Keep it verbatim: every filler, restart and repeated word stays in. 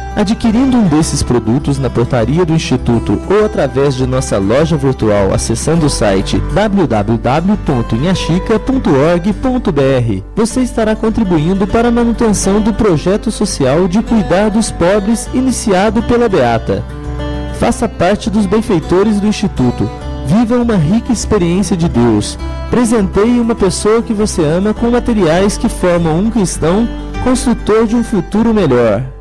Adquirindo um desses produtos na portaria do Instituto ou através de nossa loja virtual acessando o site w w w ponto inhaxica ponto org ponto b r, você estará contribuindo para a manutenção do projeto social de cuidar dos pobres iniciado pela Beata. Faça parte dos benfeitores do Instituto. Viva uma rica experiência de Deus. Presenteie uma pessoa que você ama com materiais que formam um cristão construtor de um futuro melhor.